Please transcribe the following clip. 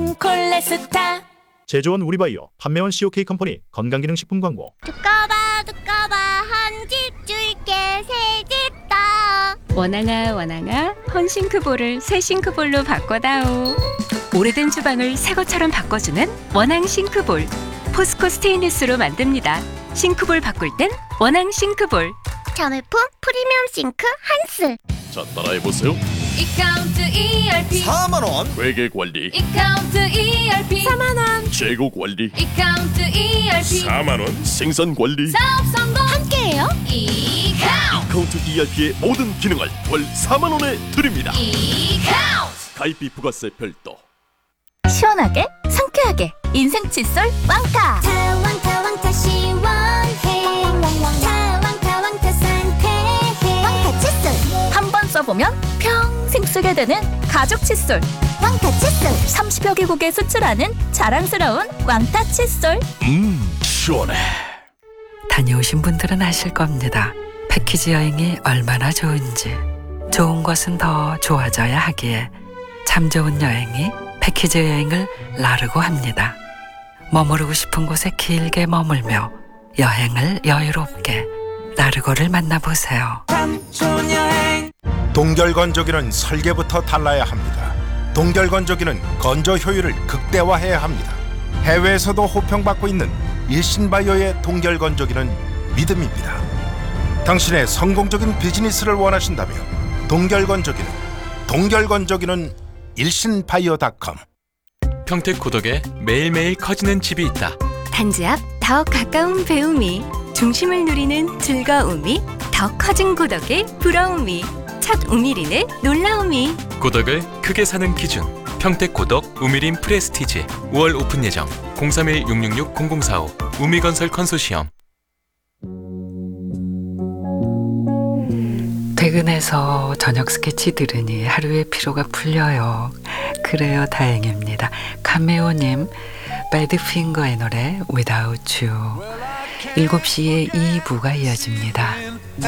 콜레스타. 제조원 우리바이오, 판매원 COK 컴퍼니 건강기능식품 광고. 두꺼봐 한 집 줄게 새 집 다. 원앙아 헌싱크볼을 새 싱크볼로 바꿔다오. 오래된 주방을 새 것처럼 바꿔주는 원앙 싱크볼. 포스코 스테인리스로 만듭니다. 싱크볼 바꿀 땐 원앙 싱크볼. 자매품 프리미엄 싱크 한스. 자, 따라해보세요. 이카운트 ERP 4만원 회계관리, 이카운트 ERP 4만원 재고관리, 이카운트 ERP 4만원 생산관리. 사업 성공 함께해요. 이카운트 ERP의 모든 기능을 월 4만원에 드립니다. 이카운트 가입비 부가세 별도. 시원하게 상쾌하게 인생 칫솔 왕타. 왕타 시원해. 왕타 상쾌해. 왕타 칫솔 한 번 써보면 평생 쓰게 되는 가족 칫솔. 왕타 칫솔 30여 개국에 수출하는 자랑스러운 왕타 칫솔. 시원해. 다녀오신 분들은 아실 겁니다. 패키지 여행이 얼마나 좋은지. 좋은 것은 더 좋아져야 하기에 참 좋은 여행이 패키지 여행을 나르고 합니다. 머무르고 싶은 곳에 길게 머물며 여행을 여유롭게 나르고를 만나보세요. 동결건조기는 설계부터 달라야 합니다. 동결건조기는 건조 효율을 극대화해야 합니다. 해외에서도 호평받고 있는 일신바이오의 동결건조기는 믿음입니다. 당신의 성공적인 비즈니스를 원하신다면 동결건조기는 일신바이오닷컴. 평택고덕에 매일매일 커지는 집이 있다. 단지 앞 더 가까운 배움이, 중심을 누리는 즐거움이, 더 커진 고덕의 부러움이, 첫 우미린의 놀라움이. 고덕을 크게 사는 기준 평택고덕 우미린 프레스티지 5월 오픈 예정. 031-666-0045 우미건설 컨소시엄. 퇴근해서 저녁 스케치 들으니 하루의 피로가 풀려요. 그래요, 다행입니다. 카메오님, 배드핑거의 노래 Without You. 7시에 2부가 이어집니다.